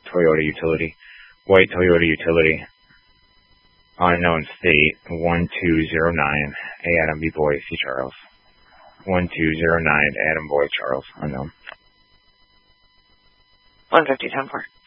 Toyota Utility. White Toyota Utility. Unknown state, 1209, A. Adam, B. Boy, C. Charles. 1209, Adam, Boy, Charles, unknown. 150, 10-4.